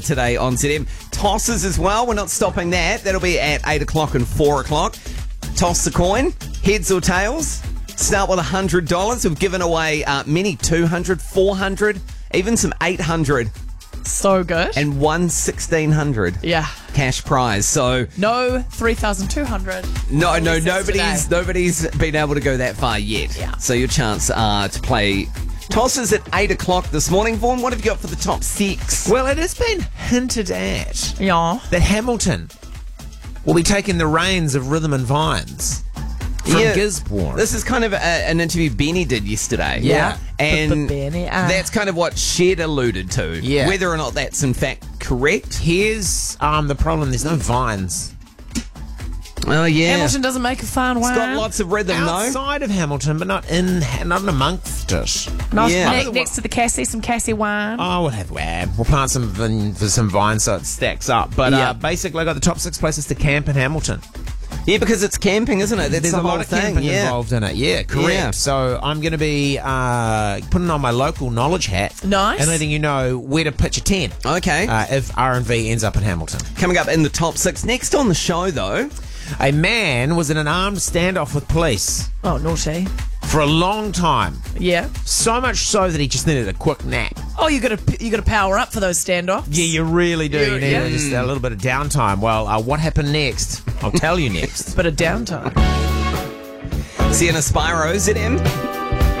today on ZM. Tosses as well. We're not stopping that. That'll be at 8 o'clock and 4 o'clock. Toss the coin. Heads or tails. Start with $100. We've given away many 200, 400, even some 800 So good. and one 1,600 yeah. cash prize. So No 3,200. nobody's been able to go that far yet. Yeah. So your chance to play tosses at 8 o'clock this morning. Vaughan, what have you got for the top 6? Well, it has been hinted at Yeah. that Hamilton will be taking the reins of Rhythm and Vines from Gisborne. This is kind of an interview Benny did yesterday. Yeah. And Benny, that's kind of what Shed alluded to. Yeah. Whether or not that's in fact correct. Here's the problem. There's no vines. Oh, yeah. Hamilton doesn't make a fun one. It's got lots of rhythm, though. Outside of Hamilton, but not amongst it. Nice Yeah. next to the Cassie, some Cassie wine. Oh, we'll have We'll plant some vines so it stacks up. But Yeah. basically, I got the top 6 places to camp in Hamilton. Yeah, because it's camping, isn't it? That's There's the a whole lot of thing. camping Yeah. involved in it. Yeah, correct. Yeah. So I'm going to be putting on my local knowledge hat. Nice. And letting you know where to pitch a tent Okay. if R&V ends up in Hamilton. Coming up in the top 6. Next on the show, though. A man was in an armed standoff with police Oh, naughty. for a long time. Yeah. So much so that he just needed a quick nap. Oh, you got to power up for those standoffs. Yeah, you really do. You need Yeah. just a little bit of downtime. Well, what happened next? I'll tell you next. Bit of downtime. Sienna Spyro, ZM.